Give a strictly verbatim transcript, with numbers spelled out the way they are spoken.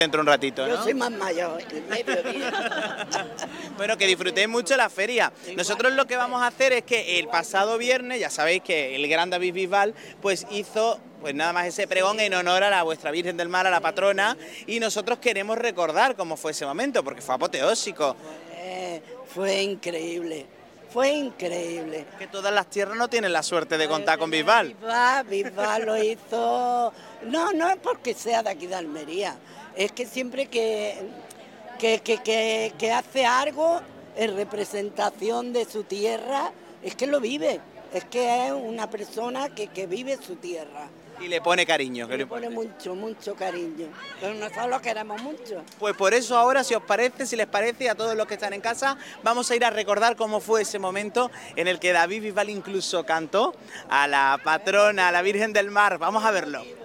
Dentro de un ratito, ¿no? Yo soy más mayor, el mediodía. Bueno, que disfrutéis mucho la feria. Nosotros lo que vamos a hacer es que el pasado viernes, ya sabéis que el gran David Bisbal, pues hizo pues nada más ese pregón en honor a la vuestra Virgen del Mar, a la patrona, y nosotros queremos recordar cómo fue ese momento, porque fue apoteósico. Eh, fue increíble, fue increíble. Que todas las tierras no tienen la suerte de contar con Bisbal. Bisbal, Bisbal lo hizo... No, no es porque sea de aquí de Almería, es que siempre que, que, que, que, que hace algo en representación de su tierra, es que lo vive, es que es una persona que, que vive su tierra. Y le pone cariño. Que Le pone mucho, mucho cariño, pero nosotros lo queremos mucho. Pues por eso ahora, si os parece, si les parece, a todos los que están en casa, vamos a ir a recordar cómo fue ese momento en el que David Bisbal incluso cantó a la patrona, a la Virgen del Mar. Vamos a verlo.